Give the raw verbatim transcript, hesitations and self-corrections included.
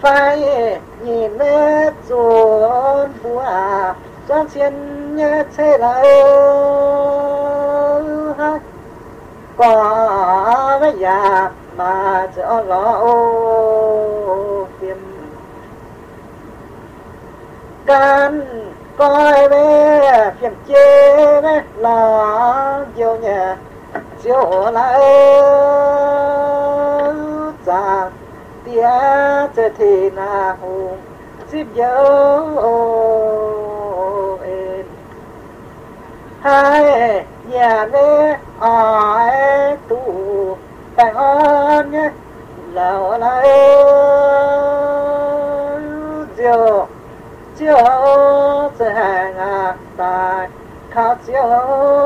phải nhìn nét chuồn bùa cho chiến nhé thế lại có mấy nhà mà cho lo tìm can coi bé phiền chê bé lo nhiều nhà chiều lại giang tia chơi thì na hùng zip dấu hai nhà nè ai tu bèn on nhé lão lại chiều chiều sẽ hàng à tài khá chiều